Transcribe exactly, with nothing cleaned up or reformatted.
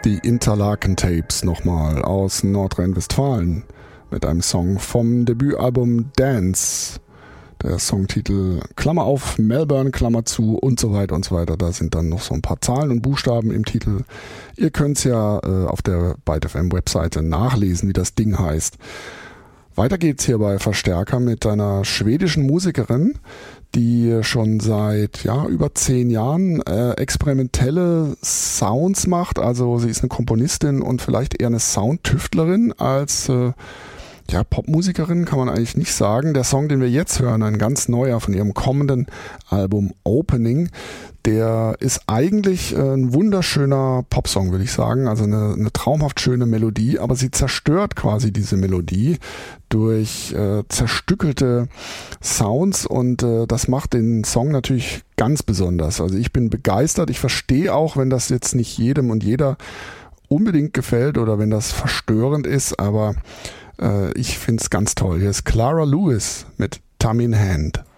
Die Interlaken Tapes nochmal aus Nordrhein-Westfalen mit einem Song vom Debütalbum Dance. Der Songtitel Klammer auf, Melbourne, Klammer zu und so weiter und so weiter. Da sind dann noch so ein paar Zahlen und Buchstaben im Titel. Ihr könnt es ja äh, auf der Byte F M Webseite nachlesen, wie das Ding heißt. Weiter geht's hier bei Verstärker mit einer schwedischen Musikerin, die schon seit ja über zehn Jahren äh, experimentelle Sounds macht. Also sie ist eine Komponistin und vielleicht eher eine Soundtüftlerin als äh, ja, Popmusikerin, kann man eigentlich nicht sagen. Der Song, den wir jetzt hören, ein ganz neuer von ihrem kommenden Album Opening, der ist eigentlich ein wunderschöner Popsong, würde ich sagen. Also eine, eine traumhaft schöne Melodie, aber sie zerstört quasi diese Melodie durch äh, zerstückelte Sounds und äh, das macht den Song natürlich ganz besonders. Also ich bin begeistert. Ich verstehe auch, wenn das jetzt nicht jedem und jeder unbedingt gefällt oder wenn das verstörend ist, aber äh, ich finde es ganz toll. Hier ist Clara Lewis mit Thumb in Hand.